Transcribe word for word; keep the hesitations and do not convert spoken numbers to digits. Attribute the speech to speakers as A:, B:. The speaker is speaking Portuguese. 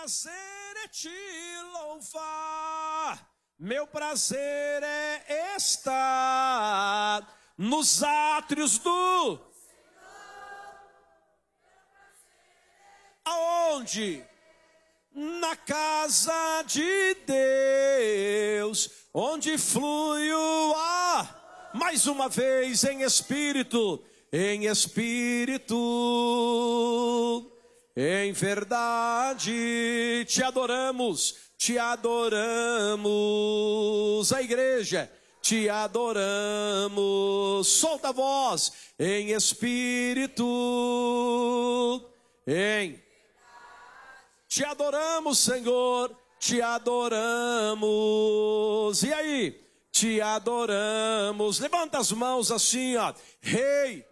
A: prazer é te louvar, meu prazer é estar nos átrios do Senhor. Aonde? Na casa de Deus, onde flui o ar, mais uma vez em espírito, em espírito, em verdade, te adoramos, te adoramos, a igreja, te adoramos, solta a voz, em espírito, em te adoramos, Senhor, te adoramos. E aí? Te adoramos. Levanta as mãos assim, ó. Rei,